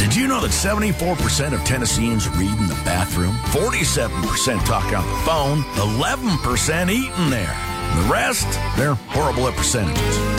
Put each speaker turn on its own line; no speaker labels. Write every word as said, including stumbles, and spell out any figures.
Did you know that seventy-four percent of Tennesseans read in the bathroom? forty-seven percent talk on the phone, eleven percent eat in there. The rest, they're horrible at percentages.